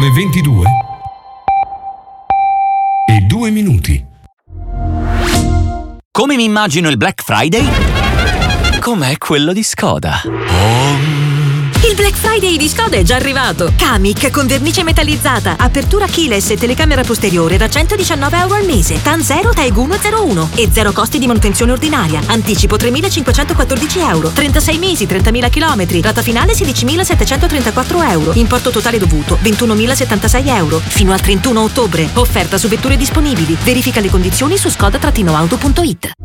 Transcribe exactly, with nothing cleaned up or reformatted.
le ventidue e due minuti. Come mi immagino il Black Friday? Com'è quello di Skoda. Oh. Il Black Friday di Skoda è già arrivato. Kamiq con vernice metallizzata, apertura keyless e telecamera posteriore da centodiciannove euro al mese. TAN zero Tag uno zero uno e zero costi di manutenzione ordinaria. Anticipo tremilacinquecentoquattordici euro. trentasei mesi, trentamila chilometri. Rata finale sedicimilasettecentotrentaquattro euro. Importo totale dovuto ventunomilasettantasei euro. Fino al trentuno ottobre. Offerta su vetture disponibili. Verifica le condizioni su skoda auto punto it.